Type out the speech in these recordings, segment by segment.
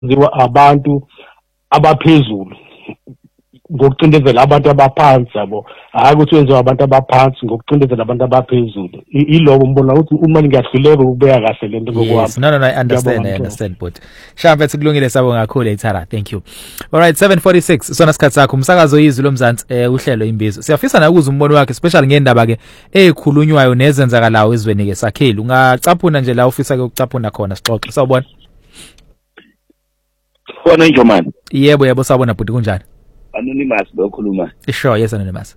ziwa abantu abaphezulu ngokucindezela abantu abaphansi yabo, hayi ukuthi wenziwa abantu abaphansi ngokucindezela abantu abaphezulu. Ilobo mbona ukuthi uma ngiyahluleka ukubeka kahle lento ngokwami. Yes, no, I understand, but Shambe sikulungile sabo kakhulu Ithara. Thank you. All right, 7:46 sona sikhathi sakho umsakazo yizwi lomzansi uhlelo imbizo. Siyafisa na ukuza umbono wakhe especially ngendaba ke ekhulunywayo nezenzakalayo ezweni ke sakheli. Ungacaphuna nje la ufisa ke ukucaphuna khona sixoxe. Sawubona. Khona nje man. Yebo sawubona bhuti kunjani? Anonymous lokhuluma. Sure, yes Anonymous.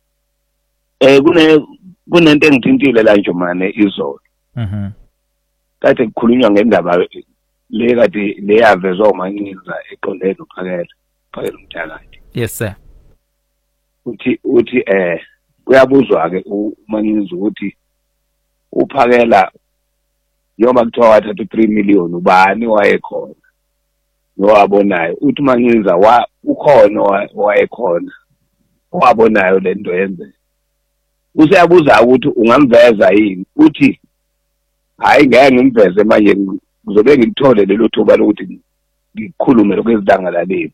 Kunento engithintile la nje manje izolo. Kade kukhulunywa ngendaba le kade leyavezwa uManxiza eqondene noPhakela Mthalane. Yes sir. Uthi kuyabuzwa ke uManxiza ukuthi uPhakela noma kuthiwa wathatha 3 million ubani wayekhona nowabonayo uthi Manxiza ukhona wayekhona owabonayo lento yenze useyabuza ukuthi ungamveza yini uthi hayi ngeke ngimveze manje ngizobe ngithole lelo thuba lokuthi ngikhulume lokwezidanga laleli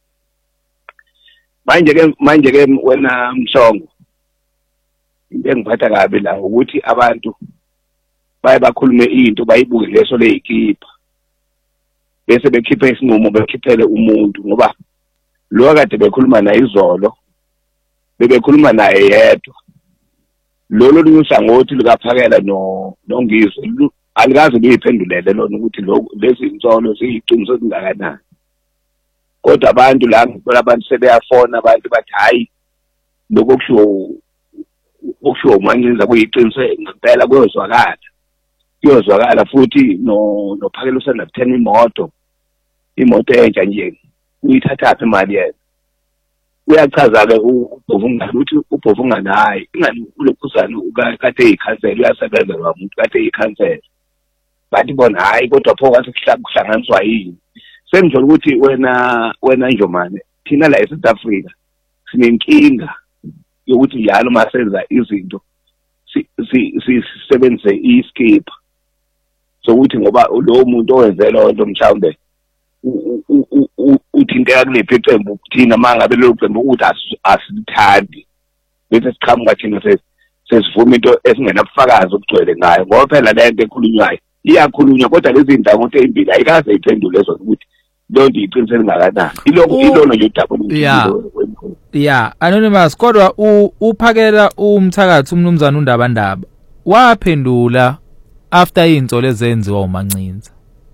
manje ke wena Mshongo into engiphatha kabi la ukuthi abantu baye bakhulume into bayibuke leso leyikipa bese bekhipha isinqumo bekhiphele umuntu ngoba lo kade bekhuluma naye izolo bebekhuluma naye yedwa lolo lunhlangothi likaPhakela noNgizwe alikaze luyiphendulele lona ukuthi lezi insolo ziyiqiniso ezingakanani kodwa abantu la abantu sebeyafona abantu bathi hayi lokho kusho Manxiza kuyiqiniso ngempela kuyozwakala futhi noPhakela usanda kuthena imoto entsha nje uyithatha apha imali yena uyachaza ke uBhofungana uthi uBhofungana hayi ingani ulokhuzana ukade eyikhansela uyasebenzelwa umuntu kade eyikhansela bathi bona hayi kodwa pho kwathi kuhlanganiswa yini sengijolo ukuthi wena Njomane thina la eSouth Africa sinenkinga yokuthi njalo masenza izinto sisebenze iskip sokuthi ngoba lo muntu owenze lonto mhlawumbe uthinteka kulephi iqembu thina mangabe lo qembu ukuthi asithandi bese siqhamuka thina sesivuma into esingenabufakazi obugcwele ngayo ngoba phela lento ekhulunywayo iyakhulunywa kodwa lezi indangothi ezimbili ayikaze iphendule zona ukuthi lonto iqinisele ngakanani ilona nje udaba yeah Anonymous kodwa uPhakela umthakathi umnumzana uNdabandaba waphendula after insolo ezenziwa uManxiza.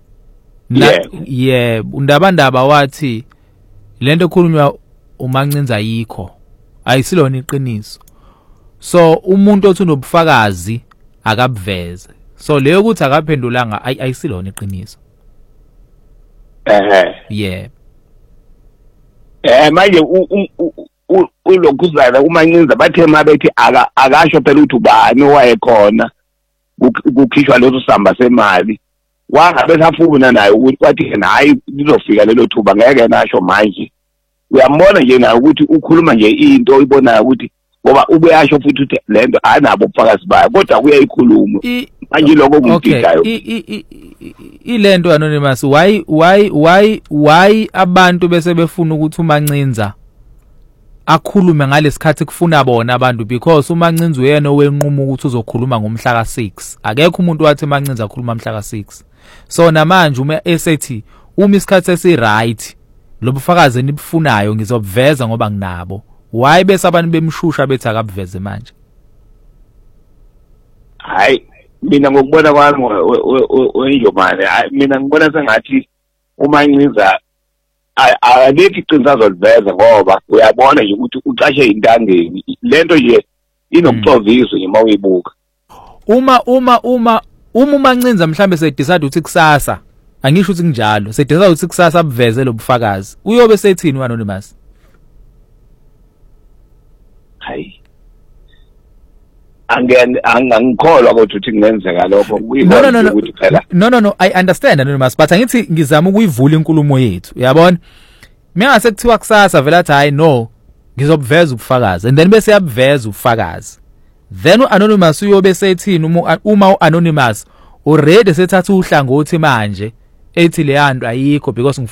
Undabandaba wathi lento ekhulunywa uManxiza yikho ayisilona iqiniso. So umuntu othi unobufakazi akabuveze. So leyo ukuthi akaphendulanga ayisilona iqiniso. Manje ulokhuzana uManxiza bathe mabethi akasho phela ukuthi ubani owayekhona kukhishwa leso samba semali wangabe safuna naye ukuthi kwathi hayi lizofika lelo thuba ngeke nasho manje uyambona nje naye ukuthi ukhuluma nje into oyibonayo ukuthi ngoba ubuyasho futhi ukuthi lento anabo ubufakazi bayo kodwa kuyayikhuluma manje lokho kumdidayo ilento Anonymous why abantu bese befuna ukuthi uManxiza akhulume ngalesikhathi kufuna bona abantu because uManxiza uyena owenquma ukuthi uzokhuluma ngomhla ka6 akekho umuntu wathi uManxiza akhuluma mhla ka6 so namanje uma esethi uma isikhathi esiright lobufakazi enibufunayo ngizobuveza ngoba nginabo why bese abantu bemshusha bethi akabuveze manje hayi mina ngokubona kwami wenjomane mina ngibona sengathi uManxiza alikho iqiniso azoliveza ngoba uyabona nje ukuthi uqashe intangeni lento nje inokuxoviso nje mawuyibuka uma uManxiza mhlambe sedecide ukuthi kusasa angisho ukuthi kunjalo sedecide ukuthi kusasa abuveze lobufakazi uyobe sethini uAnonymous hayi angangikholwa ukuthi kungenzeka lokho ukuthi phela no I understand Anonymous but angithi ngizama ukuyivula inkulumo yethu uyabona mina sekuthiwa kusasa vela athi hayi no ngizobuveza ubufakazi and then bese yabuveza ubufakazi then uAnonymous uyobe sethini uma uAnonymous already sethatha uhlangothi manje ethi le yanto ayikho because